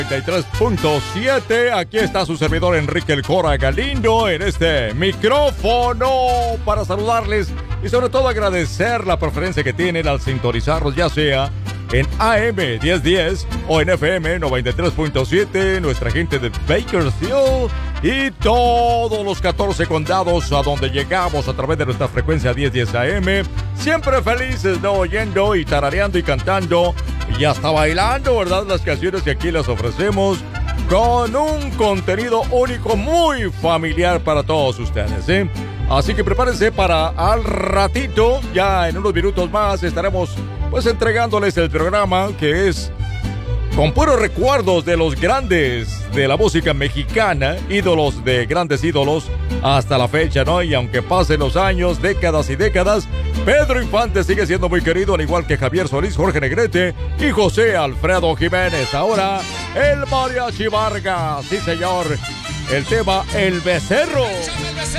93.7. Aquí está su servidor Enrique El Cora Galindo en este micrófono para saludarles y sobre todo agradecer la preferencia que tienen al sintonizarnos, ya sea en AM 1010 o en FM 93.7, nuestra gente de Bakersfield y todos los 14 condados a donde llegamos a través de nuestra frecuencia 1010 AM. Siempre felices, ¿no? Oyendo y tarareando y cantando y hasta bailando, ¿verdad? Las canciones que aquí les ofrecemos con un contenido único, muy familiar para todos ustedes, ¿eh? Así que prepárense para al ratito, ya en unos minutos más, estaremos pues entregándoles el programa que es con puros recuerdos de los grandes de la música mexicana, ídolos de grandes ídolos hasta la fecha, ¿no? Y aunque pasen los años, décadas y décadas, Pedro Infante sigue siendo muy querido, al igual que Javier Solís, Jorge Negrete y José Alfredo Jiménez. Ahora, el Mariachi Vargas, sí señor, el tema El Becerro.